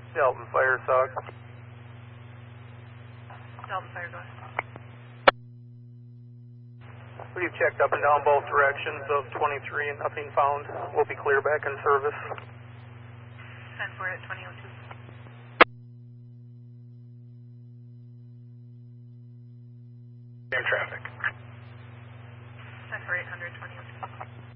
Dalton Fire Sox. Dalton Fire, go ahead. We've checked up and down both directions of 23 and nothing found. We'll be clear back in service. 10-4 at 2002. Same traffic. 10-4 800 2002.